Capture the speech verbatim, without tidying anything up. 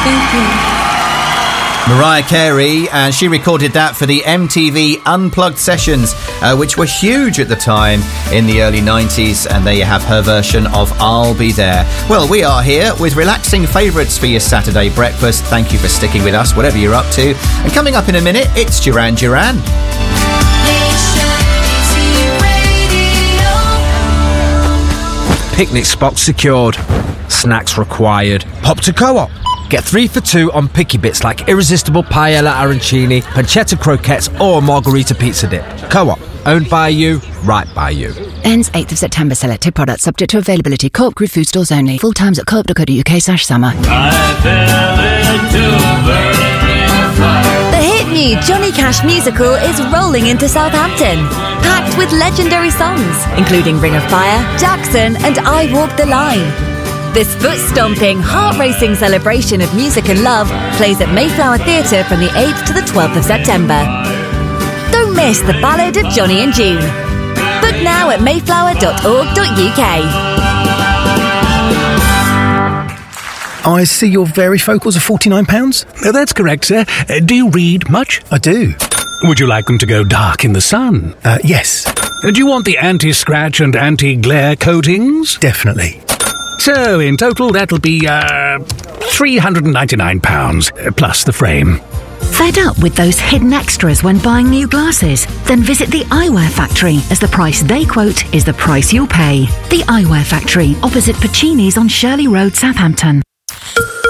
Thank you. Mariah Carey, and she recorded that for the M T V Unplugged sessions, uh, which were huge at the time in the early nineties, and there you have her version of I'll Be There. Well, we are here with relaxing favourites for your Saturday breakfast. Thank you for sticking with us, whatever you're up to. And coming up in a minute, it's Duran Duran. Picnic spots secured. Snacks required. Hop to Co-op. Get three for two on picky bits like irresistible paella arancini, pancetta croquettes or margarita pizza dip. Co-op. Owned by you, right by you. Ends eighth of September. Selected products subject to availability. Co-op Group food stores only. Full times at co-op dot co dot uk slash summer. The hit new Johnny Cash musical is rolling into Southampton. Packed with legendary songs, including Ring of Fire, Jackson and I Walk the Line. This foot-stomping, heart-racing celebration of music and love plays at Mayflower Theatre from the eighth to the twelfth of September. Don't miss the Ballad of Johnny and June. Book now at mayflower dot org dot uk. I see your varifocals are forty-nine pounds. Uh, that's correct, sir. Uh, do you read much? I do. Would you like them to go dark in the sun? Uh, yes. Uh, do you want the anti-scratch and anti-glare coatings? Definitely. So, in total, that'll be, uh, three hundred ninety-nine pounds, uh, plus the frame. Fed up with those hidden extras when buying new glasses? Then visit the Eyewear Factory, as the price they quote is the price you'll pay. The Eyewear Factory, opposite Pacini's on Shirley Road, Southampton.